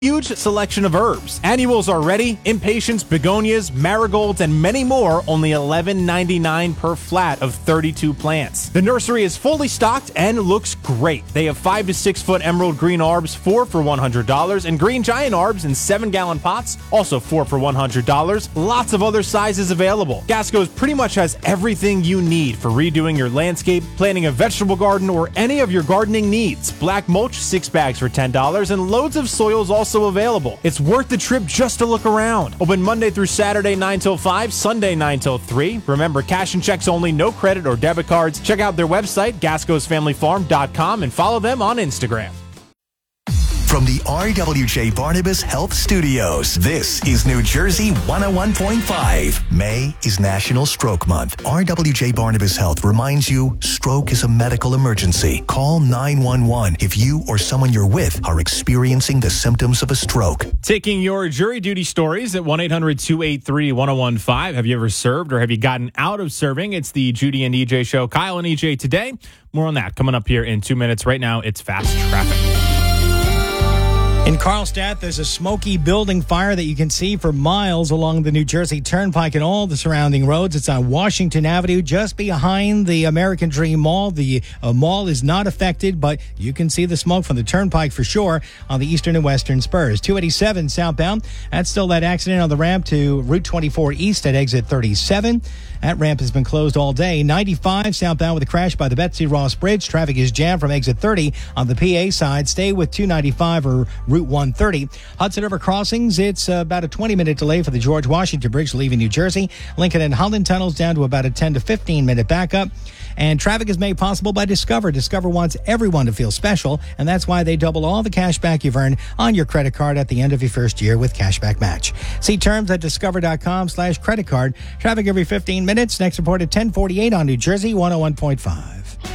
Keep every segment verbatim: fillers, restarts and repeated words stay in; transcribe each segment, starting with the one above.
Huge selection of herbs. Annuals are ready, impatiens, begonias, marigolds, and many more, only eleven ninety-nine per flat of thirty-two plants. The nursery is fully stocked and looks great. They have five to six foot emerald green arbs, four for one hundred dollars, and green giant arbs in seven gallon pots, also four for one hundred dollars. Lots of other sizes available. Gasco's pretty much has everything you need for redoing your landscape, planting a vegetable garden, or any of your gardening needs. Black mulch, six bags for ten dollars, and loads of soils also available. It's worth the trip just to look around. Open Monday through Saturday nine till five, Sunday nine till three. Remember, cash and checks only, no credit or debit cards. Check out their website, gascos family farm dot com, and follow them on Instagram. From the R W J Barnabas Health Studios, this is New Jersey one oh one point five. May is National Stroke Month. R W J Barnabas Health reminds you, stroke is a medical emergency. Call nine one one if you or someone you're with are experiencing the symptoms of a stroke. Taking your jury duty stories at one eight hundred two eight three one oh one five. Have you ever served or have you gotten out of serving? It's the Judy and E J show. Kyle and E J today. More on that coming up here in two minutes. Right now, it's Fast Traffic. In Carlstadt, there's a smoky building fire that you can see for miles along the New Jersey Turnpike and all the surrounding roads. It's on Washington Avenue, just behind the American Dream Mall. The uh, mall is not affected, but you can see the smoke from the Turnpike for sure on the eastern and western spurs. two eighty-seven southbound, that's still that accident on the ramp to Route twenty-four east at exit thirty-seven. That ramp has been closed all day. ninety-five southbound with a crash by the Betsy Ross Bridge. Traffic is jammed from exit thirty on the P A side. Stay with two ninety-five or Route one thirty. Hudson River crossings, it's about a twenty minute delay for the George Washington Bridge leaving New Jersey. Lincoln and Holland tunnels down to about a ten to fifteen minute backup. And traffic is made possible by Discover. Discover wants everyone to feel special, and that's why they double all the cash back you've earned on your credit card at the end of your first year with Cashback Match. See terms at discover.com slash credit card. Traffic every fifteen minutes. Next report at ten forty-eight on New Jersey one oh one point five.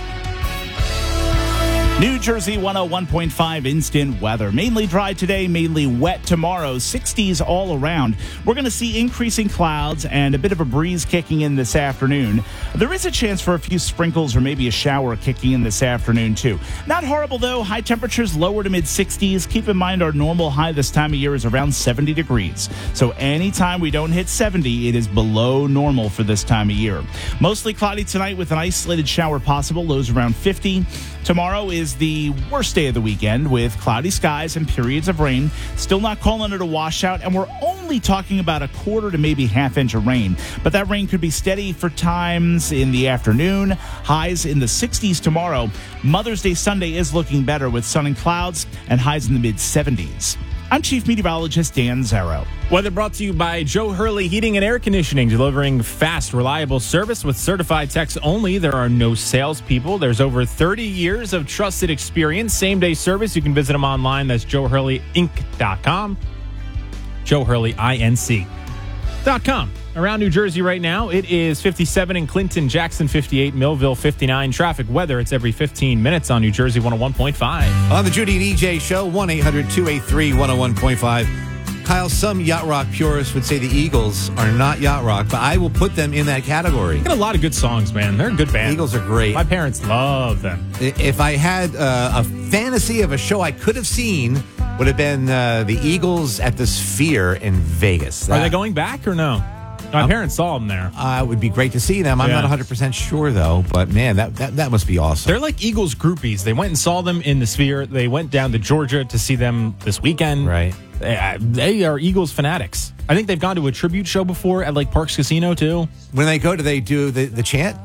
New Jersey one oh one point five instant weather. Mainly dry today, mainly wet tomorrow. sixties all around. We're going to see increasing clouds and a bit of a breeze kicking in this afternoon. There is a chance for a few sprinkles or maybe a shower kicking in this afternoon too. Not horrible though. High temperatures lower to mid sixties. Keep in mind our normal high this time of year is around seventy degrees. So anytime we don't hit seventy, it is below normal for this time of year. Mostly cloudy tonight with an isolated shower possible. Lows around fifty. Tomorrow is the worst day of the weekend with cloudy skies and periods of rain. Still not calling it a washout, and we're only talking about a quarter to maybe half inch of rain. But that rain could be steady for times in the afternoon. Highs in the sixties tomorrow. Mother's Day Sunday is looking better with sun and clouds and highs in the mid seventies. I'm Chief Meteorologist Dan Zarrow. Weather brought to you by Joe Hurley Heating and Air Conditioning, delivering fast, reliable service with certified techs only. There are no salespeople. There's over thirty years of trusted experience. Same-day service. You can visit them online. That's joe hurley inc dot com. joe hurley inc dot com. Around New Jersey right now, it is fifty-seven in Clinton, Jackson fifty-eight, Millville fifty-nine. Traffic weather, it's every fifteen minutes on New Jersey one oh one point five. On the Judy and E J show, one eight hundred two eight three one oh one point five. Kyle, some yacht rock purists would say the Eagles are not yacht rock, but I will put them in that category. Got a lot of good songs, man. They're a good band. Eagles are great. My parents love them. If I had uh, a fantasy of a show I could have seen, would have been uh, the Eagles at the Sphere in Vegas. That, are they going back or no? My um, parents saw them there. Uh, it would be great to see them. I'm yeah. not one hundred percent sure, though. But, man, that, that that must be awesome. They're like Eagles groupies. They went and saw them in the Sphere. They went down to Georgia to see them this weekend. Right. They, they are Eagles fanatics. I think they've gone to a tribute show before at, like, Parks Casino, too. When they go, do they do the, the chant?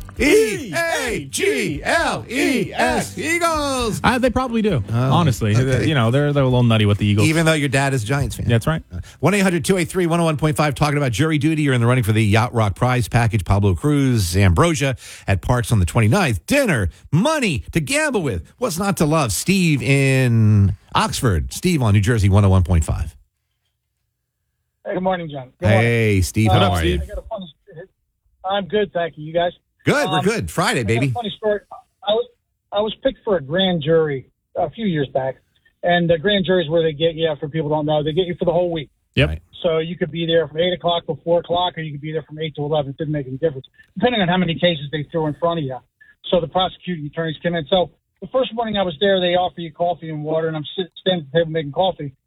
E A G L E S Eagles. Uh, they probably do. Oh, honestly, okay. You know, they're they're a little nutty with the Eagles. Even though your dad is a Giants fan. That's right. one eight hundred two eight three one oh one point five. Talking about jury duty. You're in the running for the Yacht Rock Prize Package. Pablo Cruz, Ambrosia at Parks on the twenty-ninth. Dinner, money to gamble with. What's not to love? Steve in Oxford. Steve on New Jersey one oh one point five. Hey, good morning, John. Good hey, morning. Steve. Uh, how are you? I got a funny, I'm good, thank you. You guys? Good, um, we're good. Friday, baby. I got a funny story. I was I was picked for a grand jury a few years back, and the grand jury is where they get you. For people who don't know, they get you for the whole week. Yep. Right. So you could be there from eight o'clock to four o'clock, or you could be there from eight to eleven. It didn't make any difference, depending on how many cases they threw in front of you. So the prosecuting attorneys came in. So the first morning I was there, they offer you coffee and water, and I'm sitting standing at the table making coffee.